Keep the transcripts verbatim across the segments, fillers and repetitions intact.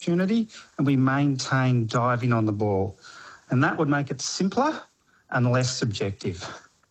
opportunity and we maintain diving on the ball. And that would make it simpler and less subjective.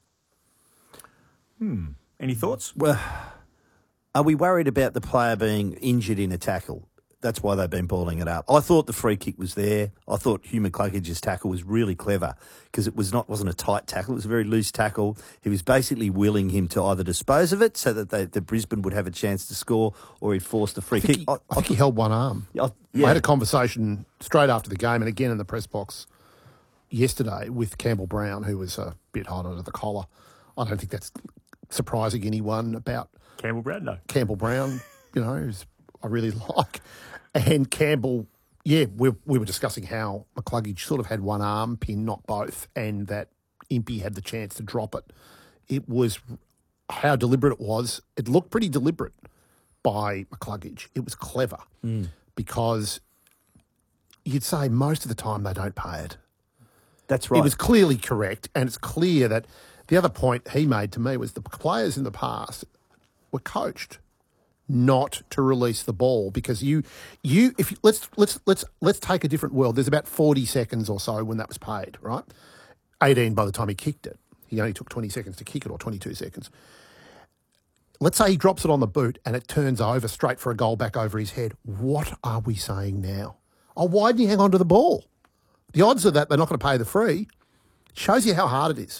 Hmm. Any thoughts? Well, are we worried about the player being injured in a tackle? That's why they've been balling it up. I thought the free kick was there. I thought Hugh McCluggage's tackle was really clever because it was not wasn't a tight tackle. It was a very loose tackle. He was basically willing him to either dispose of it so that they, the Brisbane would have a chance to score, or he'd force the free I think, kick. he, I, I think he held one arm. I, yeah. I had a conversation straight after the game and again in the press box yesterday with Campbell Brown, who was a bit hot under the collar. I don't think that's surprising anyone about Campbell Brown, no. Campbell Brown, you know, who's I really like. And Campbell, yeah, we, we were discussing how McCluggage sort of had one arm pinned, not both, and that Impey had the chance to drop it. It was how deliberate it was. It looked pretty deliberate by McCluggage. It was clever mm. because you'd say most of the time they don't pay it. That's right. It was clearly correct, and it's clear that the other point he made to me was the players in the past were coached not to release the ball because you, you, if you, let's let's let's let's take a different world. There's about forty seconds or so when that was paid, right? eighteen by the time he kicked it. He only took twenty seconds to kick it, or twenty-two seconds. Let's say he drops it on the boot and it turns over straight for a goal back over his head. What are we saying now? Oh, why didn't you hang on to the ball? The odds are that they're not going to pay the free. Shows you how hard it is.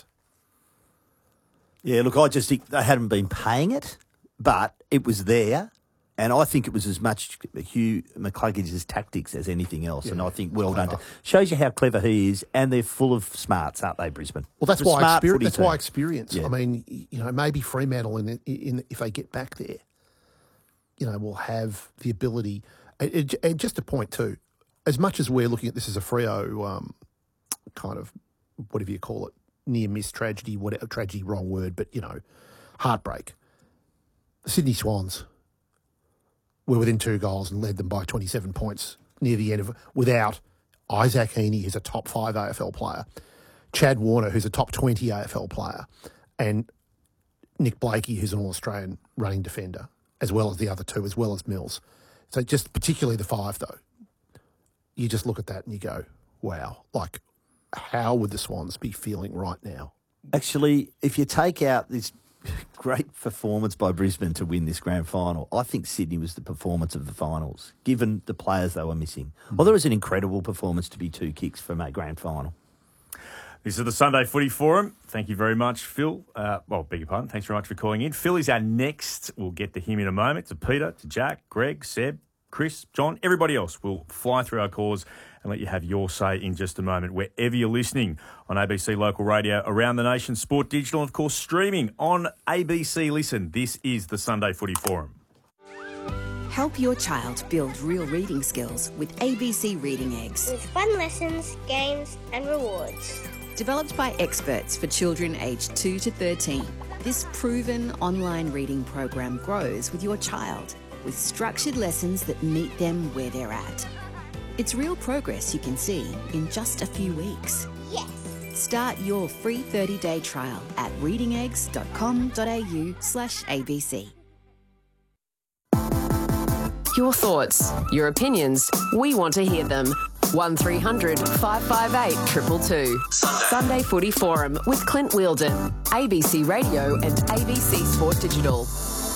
Yeah, look, I just think they hadn't been paying it, but it was there, and I think it was as much Hugh McCluggage's tactics as anything else, yeah, and I think well clever. done. Shows you how clever he is, and they're full of smarts, aren't they, Brisbane? Well, that's They're why smart experience. footy That's team. why experience. Yeah. I mean, you know, maybe Fremantle, in, in if they get back there, you know, will have the ability. And, and just a point too, as much as we're looking at this as a Freo um, kind of whatever you call it, near miss tragedy, whatever tragedy, wrong word, but you know, heartbreak. The Sydney Swans were within two goals and led them by twenty-seven points near the end of it without Isaac Heaney, who's a top five A F L player, Chad Warner, who's a top twenty A F L player, and Nick Blakey, who's an All-Australian running defender, as well as the other two, as well as Mills. So just particularly the five, though, you just look at that and you go, wow, like how would the Swans be feeling right now? Actually, if you take out this great performance by Brisbane to win this grand final, I think Sydney was the performance of the finals, given the players they were missing. Mm. Well, there was an incredible performance to be two kicks from a grand final. This is the Sunday Footy Forum. Thank you very much, Phil. Uh, well, beg your pardon. Thanks very much for calling in. Phil is our next. We'll get to him in a moment. To Peter, to Jack, Greg, Seb, Chris, John, everybody else. We'll fly through our calls and let you have your say in just a moment, wherever you're listening on A B C Local Radio, around the nation, Sport Digital, and of course streaming on A B C Listen. This is the Sunday Footy Forum. Help your child build real reading skills with A B C Reading Eggs. With fun lessons, games and rewards. Developed by experts for children aged two to thirteen, this proven online reading program grows with your child with structured lessons that meet them where they're at. It's real progress you can see in just a few weeks. Yes! Start your free thirty-day trial at readingeggs.com.au slash ABC. Your thoughts, your opinions, we want to hear them. one three hundred five five eight two two two. Sunday Footy Forum with Clint Wheeldon, A B C Radio and A B C Sport Digital.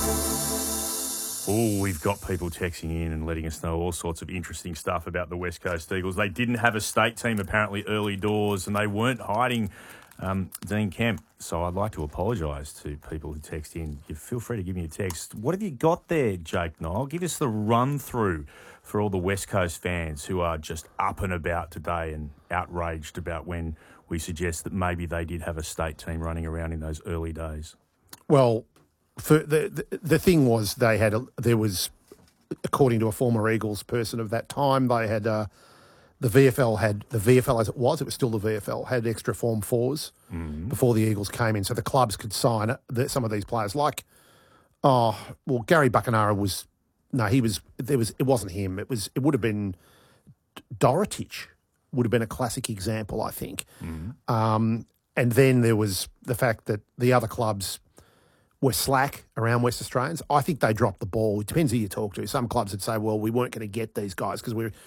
Oh, we've got people texting in and letting us know all sorts of interesting stuff about the West Coast Eagles. They didn't have a state team apparently early doors, and they weren't hiding um, Dean Kemp. So I'd like to apologise to people who text in. You feel free to give me a text. What have you got there, Jake Niall? Give us the run-through for all the West Coast fans who are just up and about today and outraged about when we suggest that maybe they did have a state team running around in those early days. Well, for the, the the thing was they had a, there was, according to a former Eagles person of that time, they had uh, the V F L had the V F L as it was. It was still the V F L had extra Form Fours mm-hmm. before the Eagles came in, so the clubs could sign the, some of these players. Like, oh well, Gary Buckenara was no, he was there was it wasn't him. It was it would have been Dorotich would have been a classic example, I think. Mm-hmm. Um, and then there was the fact that the other clubs were slack around West Australians. I think they dropped the ball. It depends who you talk to. Some clubs would say, well, we weren't going to get these guys because we're